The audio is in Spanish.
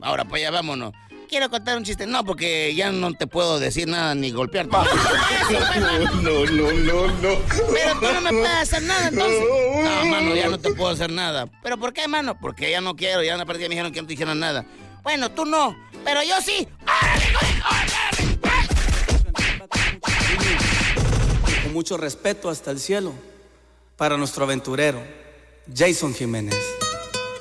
ahora pues ya vámonos. Quiero contar un chiste. No, porque ya no te puedo decir nada ni golpearte. No. Pero tú no me puedes hacer nada, entonces. No, mano, ya no te puedo hacer nada. ¿Pero por qué, mano? Porque ya no quiero. Ya en la partida me dijeron que no te dijeran nada. Bueno, tú no, pero yo sí. Con mucho respeto hasta el cielo para nuestro aventurero, Jason Jiménez.